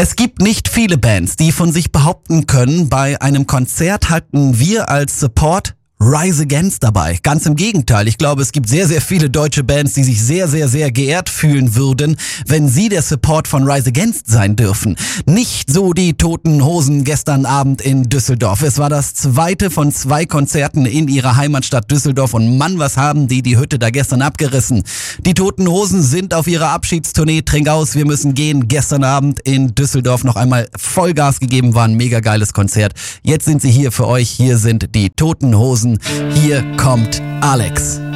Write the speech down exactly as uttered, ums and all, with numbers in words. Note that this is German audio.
Es gibt nicht viele Bands, die von sich behaupten können, bei einem Konzert hatten wir als Support Rise Against dabei. Ganz im Gegenteil. Ich glaube, es gibt sehr, sehr viele deutsche Bands, die sich sehr, sehr, sehr geehrt fühlen würden, wenn sie der Support von Rise Against sein dürfen. Nicht so die Toten Hosen gestern Abend in Düsseldorf. Es war das zweite von zwei Konzerten in ihrer Heimatstadt Düsseldorf und Mann, was haben die die Hütte da gestern abgerissen. Die Toten Hosen sind auf ihrer Abschiedstournee Trink aus, wir müssen gehen. Gestern Abend in Düsseldorf noch einmal Vollgas gegeben, war ein mega geiles Konzert. Jetzt sind sie hier für euch. Hier sind die Toten Hosen. Hier kommt Alex.